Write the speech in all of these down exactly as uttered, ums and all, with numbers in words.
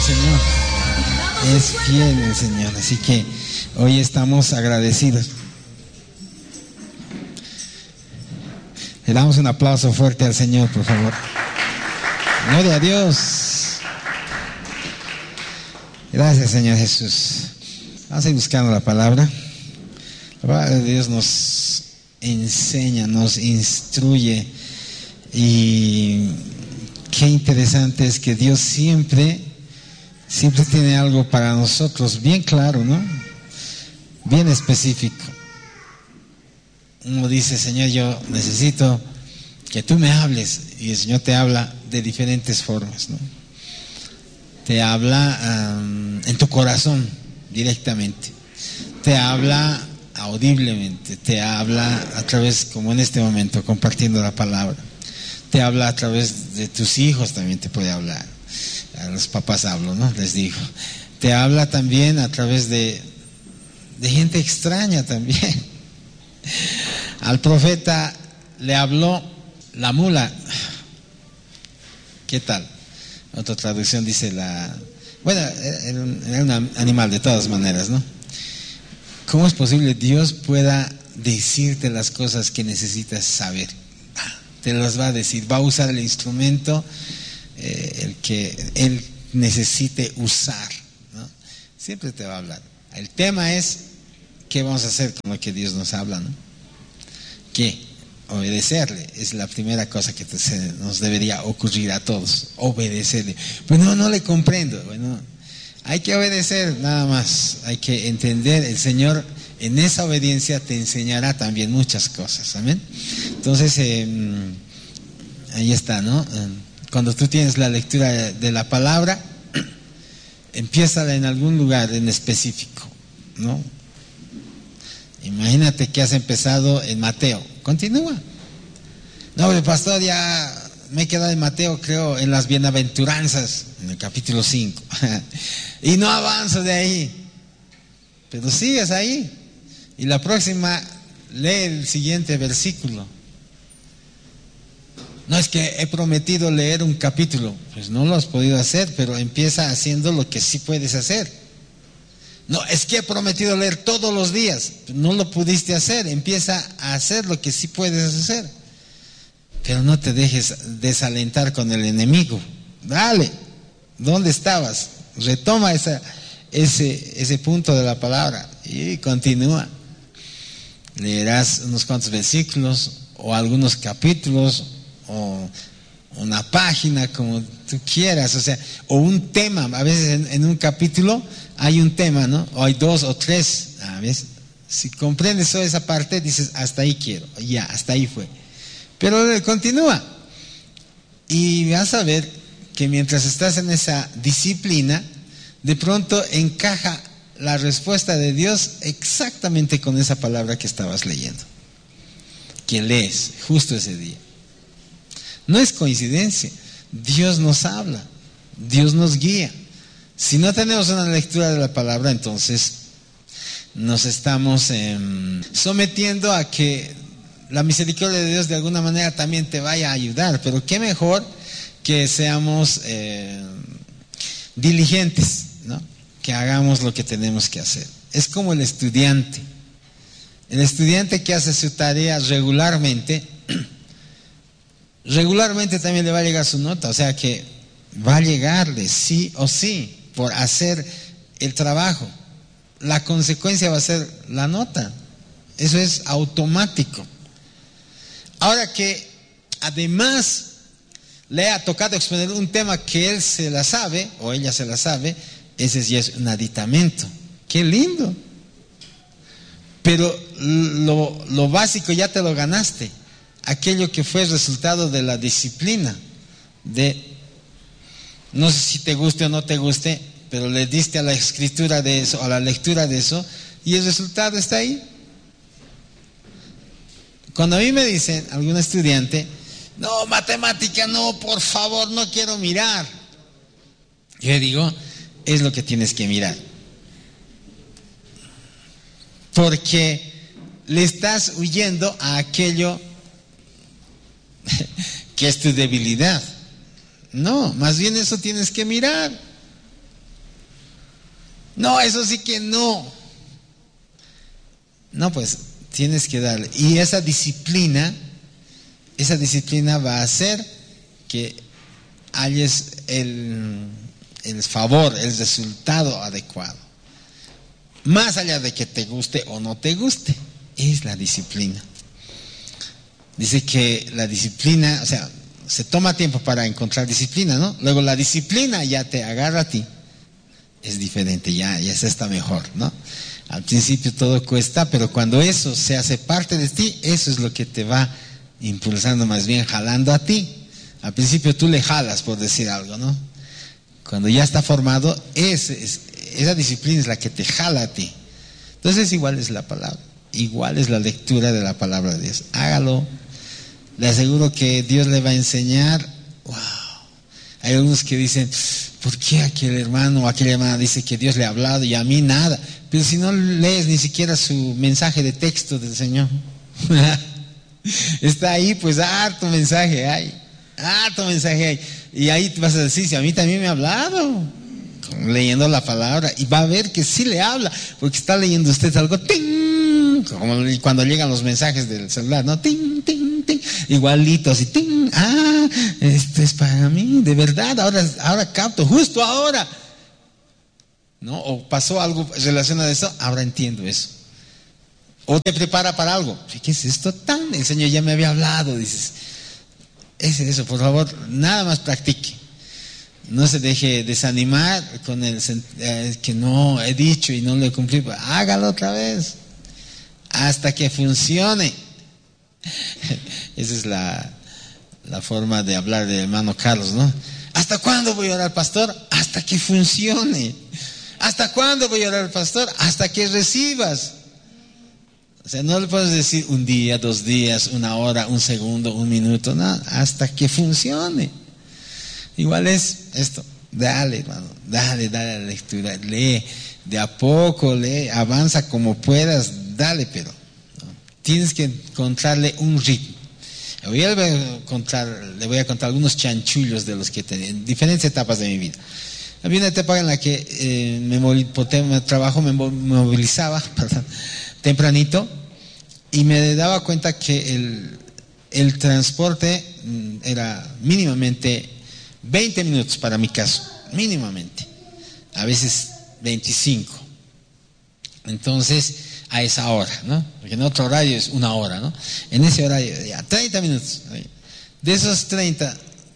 Señor. Es fiel el Señor. Así que hoy estamos agradecidos. Le damos un aplauso fuerte al Señor, por favor. Gloria a Dios. Gracias, Señor Jesús. Vamos a ir buscando la palabra. La palabra de Dios nos enseña, nos instruye. Y qué interesante es que Dios siempre, siempre tiene algo para nosotros bien claro, ¿no? Bien específico. Uno dice, Señor, yo necesito que tú me hables, y el Señor te habla de diferentes formas, ¿no? Te habla um, en tu corazón directamente, te habla audiblemente, te habla a través, como en este momento, compartiendo la palabra, te habla a través de tus hijos, también te puede hablar. A los papás hablo, ¿no? Les digo, te habla también a través de, de gente extraña también. Al profeta le habló la mula. ¿Qué tal? Otra traducción dice la... Bueno, era un, era un animal de todas maneras, ¿no? ¿Cómo es posible que Dios pueda decirte las cosas que necesitas saber? Te las va a decir, va a usar el instrumento eh, el que Él necesite usar, ¿no? Siempre te va a hablar. El tema es, ¿qué vamos a hacer con lo que Dios nos habla, ¿no? ¿Qué? Obedecerle. Es la primera cosa que te, se, nos debería ocurrir a todos, obedecerle. Pues no, no le comprendo. Bueno, hay que obedecer nada más, hay que entender. El Señor en esa obediencia te enseñará también muchas cosas, amén. Entonces eh, ahí está, ¿no? Cuando tú tienes la lectura de la palabra, empiézala en algún lugar en específico, ¿no? Imagínate que has empezado en Mateo, continúa. No, el pastor, ya me he quedado en Mateo, creo, en las bienaventuranzas, en el capítulo cinco, y no avanzo de ahí, pero sigues ahí, y la próxima lee el siguiente versículo. No, es que he prometido leer un capítulo. Pues no lo has podido hacer, pero empieza haciendo lo que sí puedes hacer. No, es que he prometido leer todos los días. No lo pudiste hacer, empieza a hacer lo que sí puedes hacer. Pero no te dejes desalentar con el enemigo. Dale, ¿dónde estabas? Retoma esa, ese, ese punto de la palabra y continúa. Leerás unos cuantos versículos o algunos capítulos o una página, como tú quieras, o sea, o un tema. A veces en, en un capítulo hay un tema, ¿no? O hay dos o tres. A veces, si comprendes toda esa parte, dices, hasta ahí quiero, ya, hasta ahí fue. Pero continúa. Y vas a ver que mientras estás en esa disciplina, de pronto encaja la respuesta de Dios exactamente con esa palabra que estabas leyendo, que lees justo ese día. No es coincidencia. Dios nos habla, Dios nos guía. Si no tenemos una lectura de la palabra, entonces nos estamos eh, sometiendo a que la misericordia de Dios de alguna manera también te vaya a ayudar. Pero qué mejor que seamos eh, diligentes, ¿no? Que hagamos lo que tenemos que hacer. Es como el estudiante. El estudiante que hace su tarea regularmente, regularmente también le va a llegar su nota. O sea que va a llegarle sí o sí por hacer el trabajo. La consecuencia va a ser la nota. Eso es automático. Ahora que además le ha tocado exponer un tema que él se la sabe o ella se la sabe, ese ya es un aditamento. ¡Qué lindo! Pero lo, lo básico ya te lo ganaste. Aquello que fue resultado de la disciplina, de, no sé si te guste o no te guste, pero le diste a la escritura de eso, a la lectura de eso, y el resultado está ahí. Cuando a mí me dicen, algún estudiante, no, matemática no, por favor, no quiero mirar, yo digo, es lo que tienes que mirar, porque le estás huyendo a aquello que es tu debilidad. No, más bien eso tienes que mirar. No, eso sí que no. No, pues tienes que darle. Y esa disciplina, esa disciplina va a hacer que halles el, el favor, el resultado adecuado. Más allá de que te guste o no te guste, es la disciplina. Dice que la disciplina, o sea, se toma tiempo para encontrar disciplina, ¿no? Luego la disciplina ya te agarra a ti. Es diferente, ya, ya se está mejor, ¿no? Al principio todo cuesta, pero cuando eso se hace parte de ti, eso es lo que te va impulsando, más bien jalando a ti. Al principio tú le jalas, por decir algo, ¿no? Cuando ya está formado, es, es, esa disciplina es la que te jala a ti. Entonces igual es la palabra, igual es la lectura de la palabra de Dios. Hágalo. Le aseguro que Dios le va a enseñar. Wow. Hay algunos que dicen, ¿por qué aquel hermano o aquella hermana dice que Dios le ha hablado y a mí nada? Pero si no lees ni siquiera su mensaje de texto del Señor. Está ahí, pues harto mensaje hay. Harto mensaje hay. Y ahí te vas a decir, si a mí también me ha hablado. Leyendo la palabra. Y va a ver que sí le habla. Porque está leyendo usted algo. ¡Ting! Como cuando llegan los mensajes del celular, ¿no? ¡Ting, ting, ting! Igualito, así. ¡Ting! Ah, esto es para mí, de verdad. Ahora, ahora capto, justo ahora. ¿No? O pasó algo relacionado a eso, ahora entiendo eso. O te prepara para algo. ¿Qué es esto tan? El Señor ya me había hablado, dices. Es eso, por favor, nada más practique. No se deje desanimar con el eh, que no he dicho y no lo he cumplido. Hágalo otra vez hasta que funcione. Esa es la, la forma de hablar del hermano Carlos, ¿no? ¿Hasta cuándo voy a orar, pastor? Hasta que funcione. ¿Hasta cuándo voy a orar, pastor? Hasta que recibas. O sea, no le puedes decir un día, dos días, una hora, un segundo, un minuto, no, hasta que funcione. Igual es esto, dale, hermano, dale, dale la lectura, lee, de a poco, lee, avanza como puedas, dale, pero ¿no? Tienes que encontrarle un ritmo. Hoy le voy a contar, le voy a contar algunos chanchullos de los que tenía en diferentes etapas de mi vida. Había una etapa en la que eh, me, por tema de trabajo me movilizaba, perdón, tempranito, y me daba cuenta que el, el transporte era mínimamente veinte minutos para mi caso, mínimamente, a veces veinticinco. Entonces, a esa hora, ¿no? Porque en otro horario es una hora, ¿no? En ese horario, ya, treinta minutos. De esos treinta,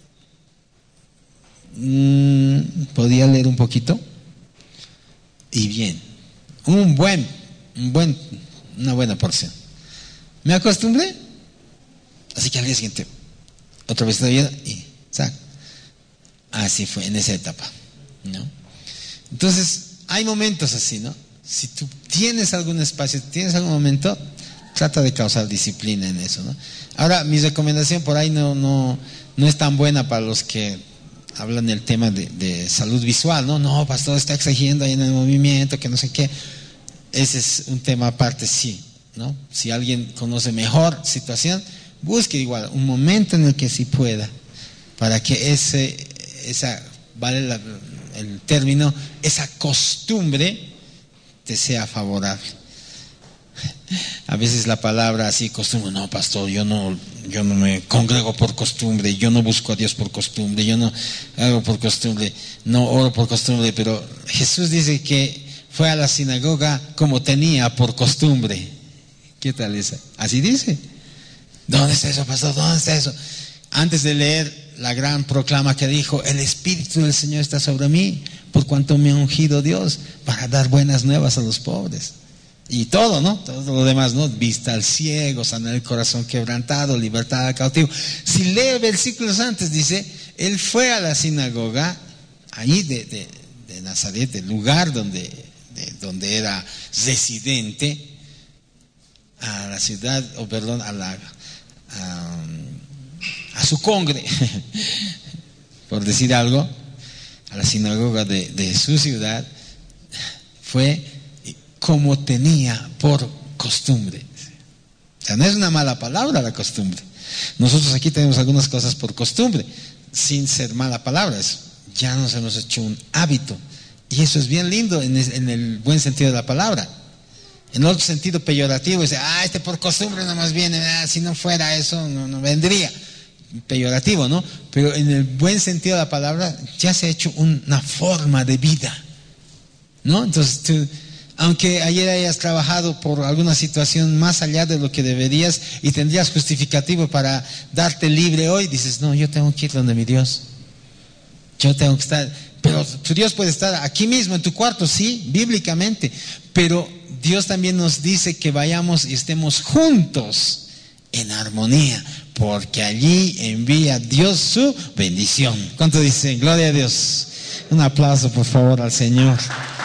mmm, podía leer un poquito, y bien, un buen, un buen, una buena porción. Me acostumbré, así que al día siguiente, otra vez todavía, y sac. Así fue en esa etapa, ¿no? Entonces, hay momentos así, ¿no? Si tú tienes algún espacio, tienes algún momento, trata de causar disciplina en eso, ¿no? Ahora, mi recomendación por ahí no, no, no es tan buena para los que hablan del tema de, de salud visual, ¿no? No, pastor, está exigiendo ahí en el movimiento, que no sé qué. Ese es un tema aparte, sí, ¿no? Si alguien conoce mejor situación, busque igual un momento en el que sí pueda, para que ese, esa, vale la, el término, esa costumbre te sea favorable. A veces la palabra así, costumbre, no, pastor, yo no, yo no me congrego por costumbre, yo no busco a Dios por costumbre, yo no hago por costumbre, no oro por costumbre, pero Jesús dice que fue a la sinagoga como tenía por costumbre. ¿Qué tal esa? Así dice. ¿Dónde está eso, pastor? ¿Dónde está eso? Antes de leer la gran proclama que dijo, el Espíritu del Señor está sobre mí, por cuanto me ha ungido Dios para dar buenas nuevas a los pobres. Y todo, ¿no? Todo lo demás, ¿no? Vista al ciego, sanar el corazón quebrantado, libertad al cautivo. Si lee versículos antes, dice, él fue a la sinagoga, ahí de, de, de Nazaret, del lugar donde, de, donde era residente, a la ciudad, o perdón, a la a, a su congre, por decir algo, a la sinagoga de, de su ciudad, fue como tenía por costumbre. O sea, no es una mala palabra la costumbre. Nosotros aquí tenemos algunas cosas por costumbre, sin ser mala palabra, ya nos hemos hecho un hábito Y eso es bien lindo en el, en el buen sentido de la palabra. En otro sentido peyorativo, dice, ah, este por costumbre nomás viene, ah, si no fuera eso no, no vendría. Peyorativo, ¿no? Pero en el buen sentido de la palabra ya se ha hecho una forma de vida, ¿no? Entonces tú, aunque ayer hayas trabajado por alguna situación más allá de lo que deberías y tendrías justificativo para darte libre hoy, dices, no, yo tengo que ir donde mi Dios, yo tengo que estar, pero tu Dios puede estar aquí mismo en tu cuarto, sí, bíblicamente, pero Dios también nos dice que vayamos y estemos juntos en armonía, porque allí envía Dios su bendición. ¿Cuánto dicen? Gloria a Dios. Un aplauso por favor al Señor.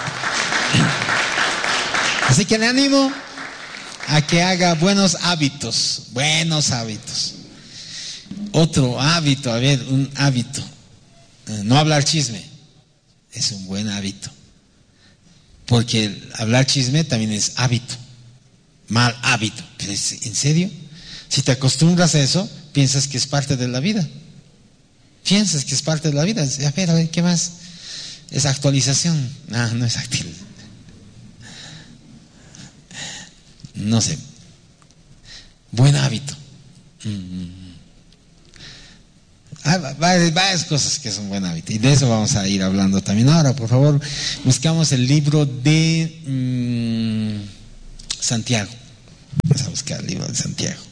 Así que le animo a que haga buenos hábitos, buenos hábitos. Otro hábito, a ver, un hábito. No hablar chisme, es un buen hábito. Porque el hablar chisme también es hábito, mal hábito. Pero es, ¿en serio? Si te acostumbras a eso, piensas que es parte de la vida. Piensas que es parte de la vida. A ver, a ver, ¿qué más? Es actualización. No, no es actualización. No sé. Buen hábito. Hay varias cosas que son buen hábito. Y de eso vamos a ir hablando también. Ahora, por favor, buscamos el libro de mmm, Santiago. Vamos a buscar el libro de Santiago.